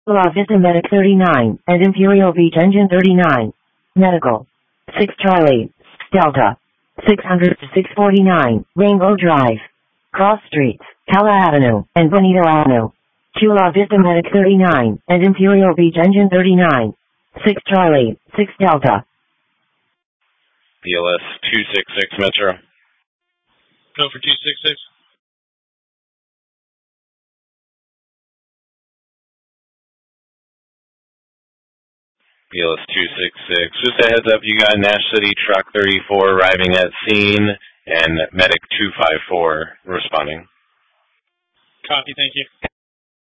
La Vista Medic 39 and Imperial Beach Engine 39. Medical. 6 Charlie. Delta. 600 to 649, Rainbow Drive. Cross Streets, Cala Avenue, and Bonito Avenue. Chula Vista Medic 39 and Imperial Beach Engine 39. 6 Charlie, 6 Delta. BLS 266 Metro. Go for 266. BLS 266. Just a heads up, you got Nash City Truck 34 arriving at scene and Medic 254 responding. Copy, thank you.